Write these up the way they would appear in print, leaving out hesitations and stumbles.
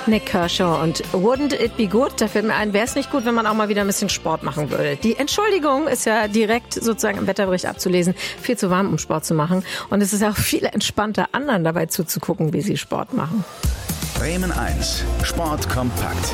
Nick Kershaw und Wouldn't It Be Good? Da fällt mir ein, wäre es nicht gut, wenn man auch mal wieder ein bisschen Sport machen würde. Die Entschuldigung ist ja direkt sozusagen im Wetterbericht abzulesen. Viel zu warm, um Sport zu machen. Und es ist auch viel entspannter, anderen dabei zuzugucken, wie sie Sport machen. Bremen 1, Sport kompakt.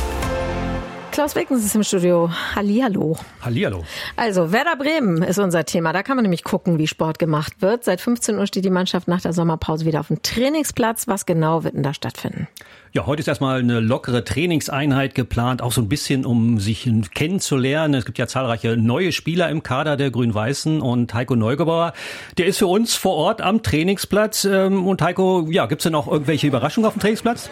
Klaus Wickens ist im Studio. Hallihallo. Hallihallo. Also, Werder Bremen ist unser Thema. Da kann man nämlich gucken, wie Sport gemacht wird. Seit 15 Uhr steht die Mannschaft nach der Sommerpause wieder auf dem Trainingsplatz. Was genau wird denn da stattfinden? Ja, heute ist erstmal eine lockere Trainingseinheit geplant, auch so ein bisschen, um sich kennenzulernen. Es gibt ja zahlreiche neue Spieler im Kader der Grün-Weißen und Heiko Neugebauer, der ist für uns vor Ort am Trainingsplatz. Und Heiko, ja, gibt's denn auch irgendwelche Überraschungen auf dem Trainingsplatz?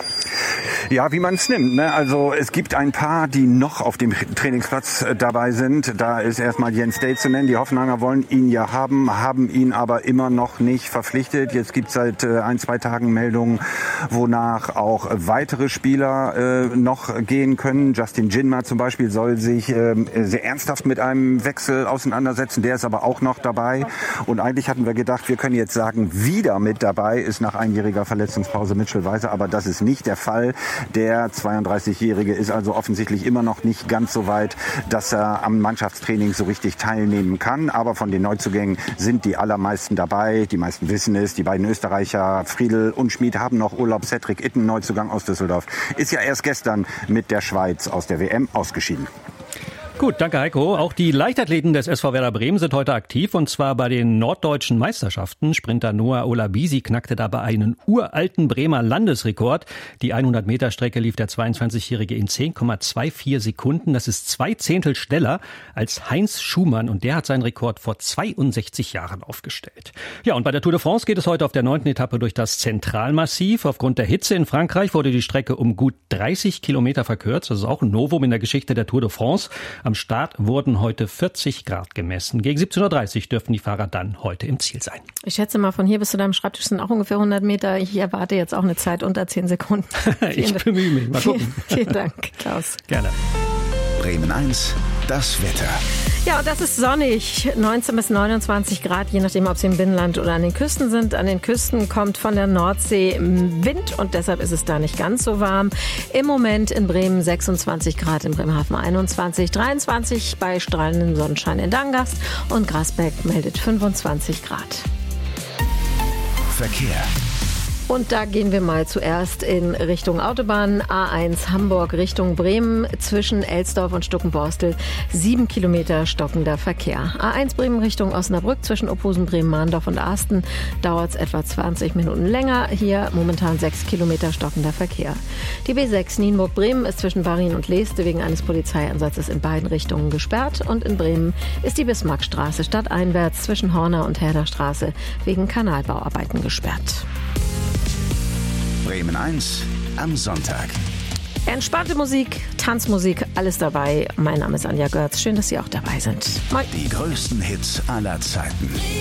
Ja, wie man es nimmt, ne? Also es gibt ein paar, die noch auf dem Trainingsplatz dabei sind. Da ist erstmal Jens Day zu nennen. Die Hoffenheimer wollen ihn ja haben ihn aber immer noch nicht verpflichtet. Jetzt gibt es seit 1-2 Tagen Meldungen, wonach auch weitere Spieler noch gehen können. Justin Jinma zum Beispiel soll sich sehr ernsthaft mit einem Wechsel auseinandersetzen. Der ist aber auch noch dabei. Und eigentlich hatten wir gedacht, wir können jetzt sagen, wieder mit dabei ist nach einjähriger Verletzungspause Mitchell Weiser. Aber das ist nicht der Fall. Der 32-Jährige ist also offensichtlich immer noch nicht ganz so weit, dass er am Mannschaftstraining so richtig teilnehmen kann. Aber von den Neuzugängen sind die allermeisten dabei. Die meisten wissen es. Die beiden Österreicher Friedl und Schmid haben noch Urlaub. Cedric Itten, Neuzugang aus Düsseldorf, ist ja erst gestern mit der Schweiz aus der WM ausgeschieden. Gut, danke Heiko. Auch die Leichtathleten des SV Werder Bremen sind heute aktiv, und zwar bei den norddeutschen Meisterschaften. Sprinter Noah Olabisi knackte dabei einen uralten Bremer Landesrekord. Die 100-Meter-Strecke lief der 22-Jährige in 10,24 Sekunden. Das ist 2 Zehntel schneller als Heinz Schumann, und der hat seinen Rekord vor 62 Jahren aufgestellt. Ja, und bei der Tour de France geht es heute auf der 9. Etappe durch das Zentralmassiv. Aufgrund der Hitze in Frankreich wurde die Strecke um gut 30 Kilometer verkürzt. Das ist auch ein Novum in der Geschichte der Tour de France. Am Start wurden heute 40 Grad gemessen. Gegen 17.30 Uhr dürften die Fahrer dann heute im Ziel sein. Ich schätze mal, von hier bis zu deinem Schreibtisch sind auch ungefähr 100 Meter. Ich erwarte jetzt auch eine Zeit unter 10 Sekunden. Ich bemühe mich. Mal gucken. Vielen Dank, Klaus. Gerne. Bremen 1, das Wetter. Ja, und das ist sonnig, 19 bis 29 Grad, je nachdem, ob Sie im Binnenland oder an den Küsten sind. An den Küsten kommt von der Nordsee Wind, und deshalb ist es da nicht ganz so warm. Im Moment in Bremen 26 Grad, in Bremerhaven 21, 23 bei strahlendem Sonnenschein in Dangast, und Grasbeck meldet 25 Grad. Verkehr. Und da gehen wir mal zuerst in Richtung Autobahn. A1 Hamburg Richtung Bremen zwischen Elsdorf und Stuckenborstel. 7 Kilometer stockender Verkehr. A1 Bremen Richtung Osnabrück zwischen Ophusen, Bremen, Mahndorf und Asten dauert es etwa 20 Minuten länger. Hier momentan 6 Kilometer stockender Verkehr. Die B6 Nienburg-Bremen ist zwischen Barrin und Leeste wegen eines Polizeieinsatzes in beiden Richtungen gesperrt. Und in Bremen ist die Bismarckstraße stadteinwärts zwischen Horner und Herderstraße wegen Kanalbauarbeiten gesperrt. Bremen 1 am Sonntag. Entspannte Musik, Tanzmusik, alles dabei. Mein Name ist Anja Görz. Schön, dass Sie auch dabei sind. Moin. Die größten Hits aller Zeiten.